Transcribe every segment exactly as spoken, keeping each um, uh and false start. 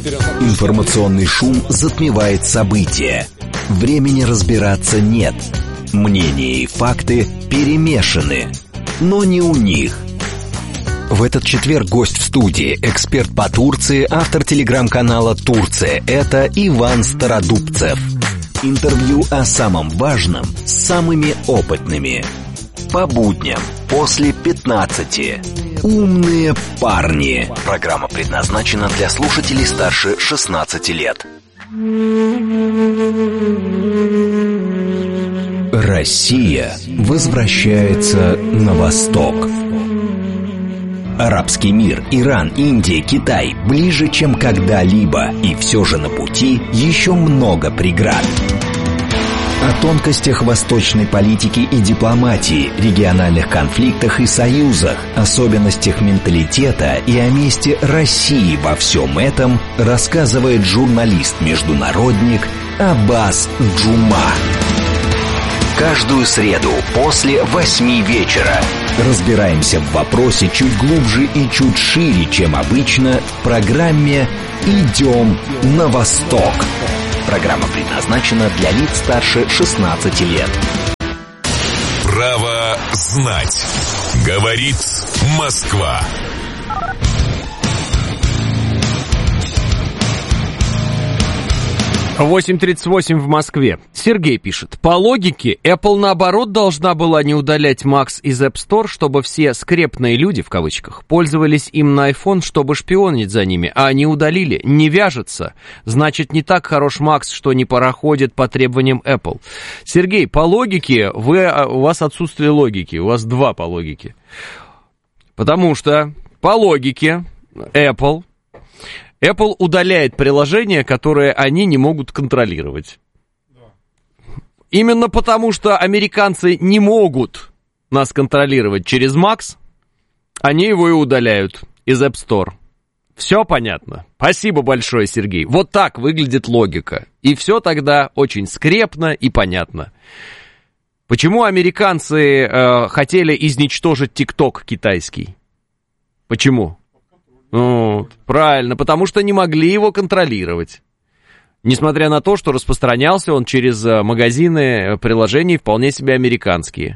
Информационный шум затмевает события. Времени разбираться нет. Мнения и факты перемешаны. Но не у них. В этот четверг гость в студии, эксперт по Турции, автор телеграм-канала «Турция. Это» Иван Стародубцев. Интервью о самом важном с самыми опытными. По будням после пятнадцати. Умные парни. Программа предназначена для слушателей старше шестнадцати лет. Россия возвращается на восток. Арабский мир, Иран, Индия, Китай ближе, чем когда-либо. И все же на пути еще много преград. О тонкостях восточной политики и дипломатии, региональных конфликтах и союзах, особенностях менталитета и о месте России во всем этом рассказывает журналист-международник Аббас Джума. Каждую среду после восьми вечера разбираемся в вопросе чуть глубже и чуть шире, чем обычно, в программе «Идем на восток». Программа предназначена для лиц старше шестнадцати лет. Право знать. Говорит Москва. восемь тридцать восемь в Москве. Сергей пишет. По логике, Apple наоборот должна была не удалять Max из App Store, чтобы все скрепные люди, в кавычках, пользовались им на iPhone, чтобы шпионить за ними, а они удалили. Не вяжется. Значит, не так хорош Max, что не проходит по требованиям Apple. Сергей, по логике, вы, у вас отсутствие логики. У вас два по логике. Потому что по логике Apple... Apple удаляет приложения, которые они не могут контролировать. Да. Именно потому, что американцы не могут нас контролировать через Max, они его и удаляют из App Store. Все понятно? Спасибо большое, Сергей. Вот так выглядит логика. И все тогда очень скрепно и понятно. Почему американцы э, хотели изничтожить TikTok китайский? Почему? Вот, правильно, потому что не могли его контролировать. Несмотря на то, что распространялся он через магазины приложений вполне себе американские.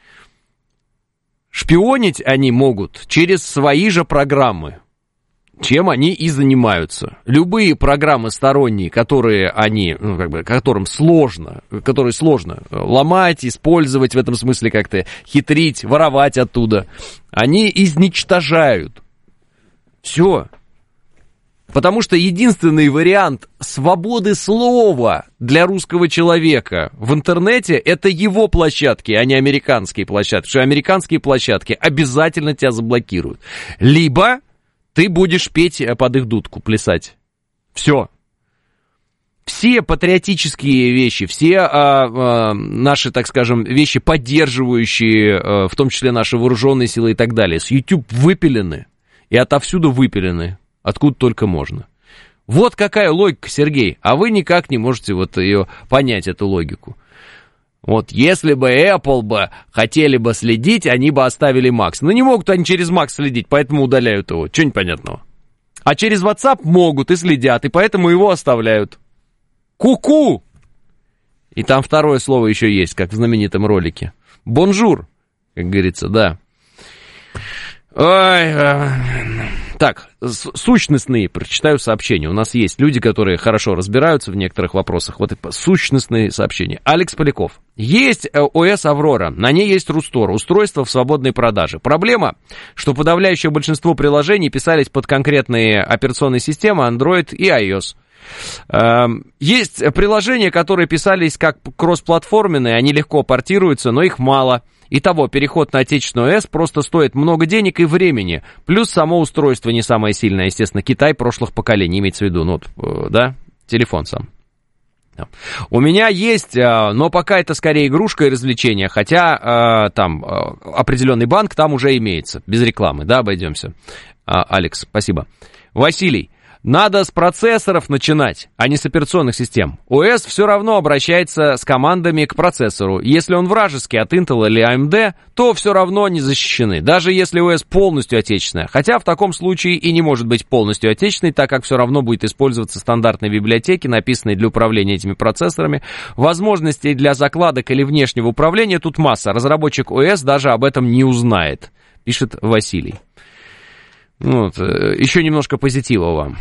Шпионить они могут через свои же программы, чем они и занимаются. Любые программы сторонние, которые они, ну, как бы, которым сложно, которые сложно ломать, использовать, в этом смысле как-то хитрить, воровать оттуда, они изничтожают. Все. Потому что единственный вариант свободы слова для русского человека в интернете — это его площадки, а не американские площадки. Потому что американские площадки обязательно тебя заблокируют. Либо ты будешь петь под их дудку, плясать. Все. Все патриотические вещи, все а, а, наши, так скажем, вещи, поддерживающие, а, в том числе наши вооруженные силы и так далее, с YouTube выпилены. И отовсюду выпилены, откуда только можно. Вот какая логика, Сергей. А вы никак не можете вот ее понять, эту логику. Вот если бы Apple бы хотели бы следить, они бы оставили Max. Но не могут они через Max следить, поэтому удаляют его. Чего непонятного? А через WhatsApp могут и следят, и поэтому его оставляют. Ку-ку! И там второе слово еще есть, как в знаменитом ролике. Бонжур, как говорится, да. Ой, так, сущностные, прочитаю сообщения. У нас есть люди, которые хорошо разбираются в некоторых вопросах. Вот и сущностные сообщения. Алекс Поляков. Есть о эс Аврора, на ней есть Рустор, устройство в свободной продаже. Проблема, что подавляющее большинство приложений писались под конкретные операционные системы Android и iOS. Есть приложения, которые писались как кроссплатформенные, они легко портируются, но их мало. Итого, переход на отечественную ОС просто стоит много денег и времени. Плюс само устройство не самое сильное, естественно, Китай прошлых поколений, имеется в виду, ну, да, телефон сам. У меня есть, но пока это скорее игрушка и развлечение, хотя там определенный банк там уже имеется, без рекламы, да, обойдемся. Алекс, спасибо. Василий. Надо с процессоров начинать, а не с операционных систем. о эс все равно обращается с командами к процессору. Если он вражеский от Intel или эй эм ди, то все равно не защищены. Даже если о эс полностью отечественная. Хотя в таком случае и не может быть полностью отечественной, так как все равно будет использоваться стандартные библиотеки, написанные для управления этими процессорами. Возможностей для закладок или внешнего управления тут масса. Разработчик о эс даже об этом не узнает, пишет Василий. Вот, еще немножко позитива вам.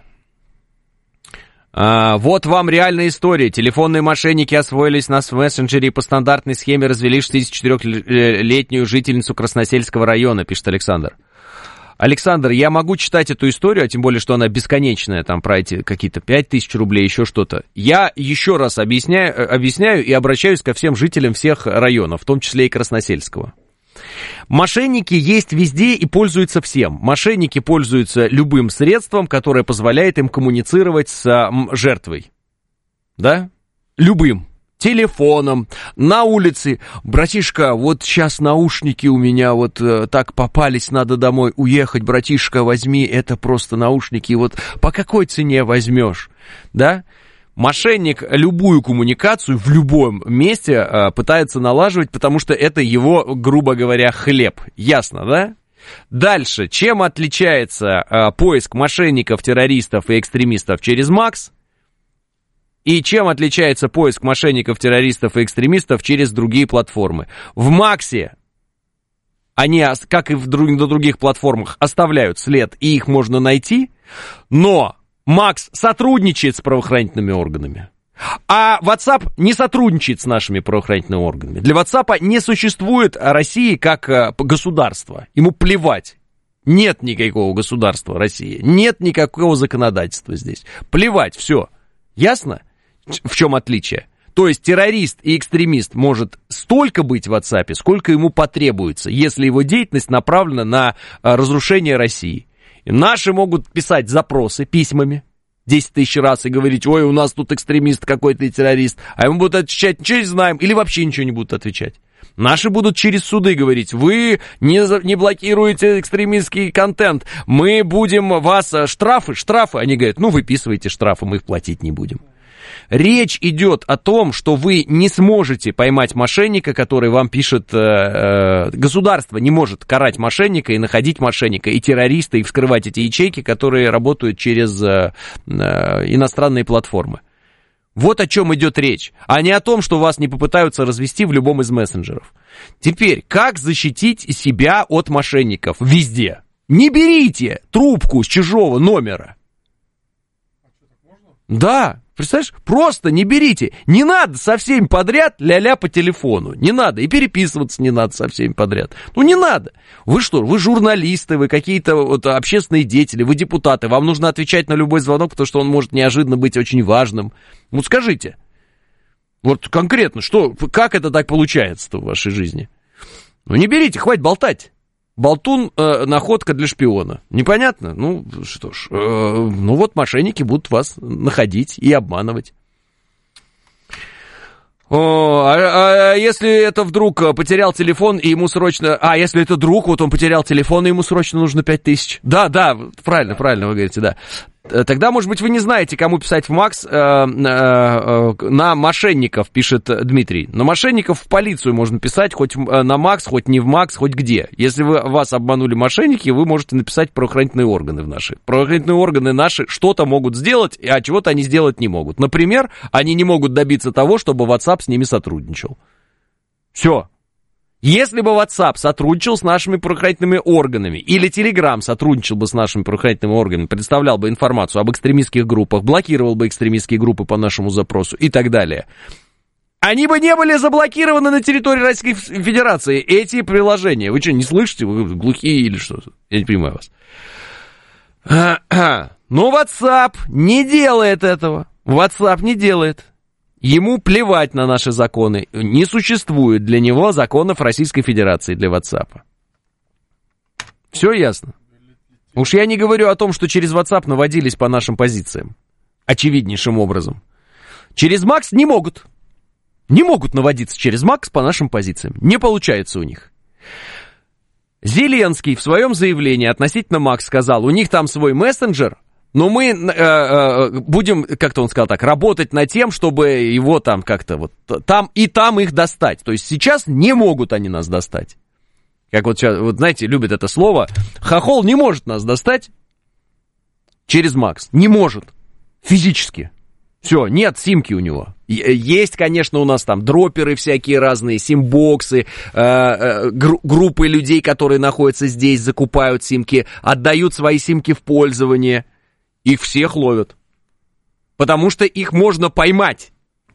А, вот вам реальная история. Телефонные мошенники освоились нас в мессенджере и по стандартной схеме развели шестидесятичетырёхлетнюю жительницу Красносельского района, пишет Александр. Александр, я могу читать эту историю, а тем более, что она бесконечная, там про эти какие-то пять тысяч рублей, еще что-то. Я еще раз объясняю, объясняю и обращаюсь ко всем жителям всех районов, в том числе и Красносельского. Мошенники есть везде и пользуются всем. Мошенники пользуются любым средством, которое позволяет им коммуницировать с м, жертвой. Да? Любым. Телефоном, на улице. Братишка, вот сейчас наушники у меня вот э, так попались, надо домой уехать. Братишка, возьми, это просто наушники. Вот по какой цене возьмешь? Да? Мошенник любую коммуникацию в любом месте э, пытается налаживать, потому что это его, грубо говоря, хлеб. Ясно, да? Дальше. Чем отличается э, поиск мошенников, террористов и экстремистов через МАКС? И чем отличается поиск мошенников, террористов и экстремистов через другие платформы? В МАКСе они, как и в друг, на других платформах, оставляют след, и их можно найти, но МАКС сотрудничает с правоохранительными органами, а WhatsApp не сотрудничает с нашими правоохранительными органами. Для WhatsApp не существует России как государства. Ему плевать. Нет никакого государства России. Нет никакого законодательства здесь. Плевать, все. Ясно? В чем отличие? То есть террорист и экстремист может столько быть в WhatsApp, сколько ему потребуется, если его деятельность направлена на разрушение России. И наши могут писать запросы письмами десять тысяч раз и говорить: ой, у нас тут экстремист какой-то и террорист, а ему будут отвечать: ничего не знаем, или вообще ничего не будут отвечать. Наши будут через суды говорить: вы не, не блокируете экстремистский контент, мы будем вас штрафы, штрафы. Они говорят: ну, выписывайте штрафы, мы их платить не будем. Речь идет о том, что вы не сможете поймать мошенника, который вам пишет, э, э, государство не может карать мошенника и находить мошенника, и террориста, и вскрывать эти ячейки, которые работают через э, э, иностранные платформы. Вот о чем идет речь, а не о том, что вас не попытаются развести в любом из мессенджеров. Теперь, как защитить себя от мошенников везде? Не берите трубку с чужого номера. Да, представляешь, просто не берите. Не надо со всеми подряд ля-ля по телефону. Не надо. И переписываться не надо со всеми подряд. Ну, не надо. Вы что, вы журналисты, вы какие-то вот общественные деятели, вы депутаты. Вам нужно отвечать на любой звонок, потому что он может неожиданно быть очень важным. Вот скажите. Вот конкретно, что, как это так получается-то в вашей жизни? Ну, не берите, хватит болтать. Болтун, э, находка для шпиона. Непонятно? Ну, что ж, э, ну вот мошенники будут вас находить и обманывать. О, а, а если это вдруг потерял телефон, и ему срочно... А, если это друг, вот он потерял телефон, и ему срочно нужно пять тысяч. Да, да, правильно, правильно вы говорите, да. Тогда, может быть, вы не знаете, кому писать в МАКС. Э, э, э, на мошенников, пишет Дмитрий. На мошенников в полицию можно писать, хоть на МАКС, хоть не в МАКС, хоть где. Если вы, вас обманули мошенники, вы можете написать в правоохранительные органы в наши. Правоохранительные органы наши что-то могут сделать, а чего-то они сделать не могут. Например, они не могут добиться того, чтобы WhatsApp с ними сотрудничал. Все. Если бы WhatsApp сотрудничал с нашими правоохранительными органами, или Telegram сотрудничал бы с нашими правоохранительными органами, предоставлял бы информацию об экстремистских группах, блокировал бы экстремистские группы по нашему запросу и так далее, они бы не были заблокированы на территории Российской Федерации, эти приложения. Вы что, не слышите? Вы глухие или что? Я не понимаю вас. Но WhatsApp не делает этого. WhatsApp не делает. Ему плевать на наши законы. Не существует для него законов Российской Федерации для WhatsApp. Все ясно? Уж я не говорю о том, что через WhatsApp наводились по нашим позициям. Очевиднейшим образом. Через МАКС не могут. Не могут наводиться через МАКС по нашим позициям. Не получается у них. Зеленский в своем заявлении относительно МАКС сказал, у них там свой мессенджер, Но мы э, э, будем, как-то он сказал так, работать над тем, чтобы его там как-то вот там и там их достать. То есть сейчас не могут они нас достать. Как вот сейчас, вот знаете, любят это слово. Хохол не может нас достать через Макс. Не может. Физически. Все, нет симки у него. Есть, конечно, у нас там дроперы всякие разные, симбоксы, э, э, гру- группы людей, которые находятся здесь, закупают симки, отдают свои симки в пользование. Их всех ловят. Потому что их можно поймать.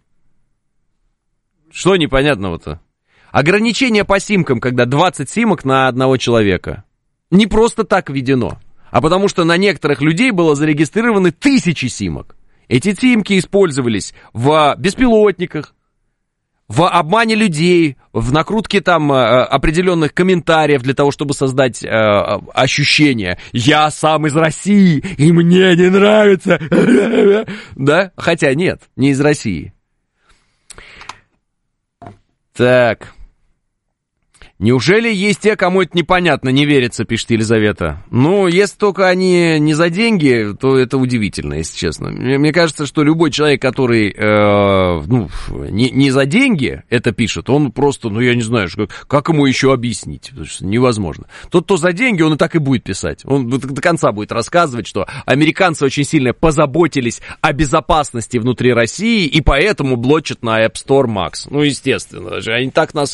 Что непонятного-то? Ограничение по симкам, когда двадцать симок на одного человека. Не просто так введено, а потому что на некоторых людей было зарегистрированы тысячи симок. Эти симки использовались в беспилотниках, в обмане людей, в накрутке там определенных комментариев для того, чтобы создать э, ощущение «я сам из России, и мне не нравится», да? Хотя нет, не из России. Так. Неужели есть те, кому это непонятно, не верится, пишет Елизавета? Ну, если только они не за деньги, то это удивительно, если честно. Мне, мне кажется, что любой человек, который э, ну, не, не за деньги это пишет, он просто, ну, я не знаю, как, как ему еще объяснить, потому что невозможно. Тот, кто за деньги, он и так и будет писать. Он до конца будет рассказывать, что американцы очень сильно позаботились о безопасности внутри России, и поэтому блочат на App Store Max. Ну, естественно, они так нас